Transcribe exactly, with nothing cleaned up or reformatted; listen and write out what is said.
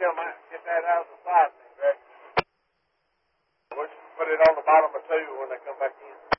them out, get that out of the side thing, Greg. We'll just put it on the bottom of two when they come back in.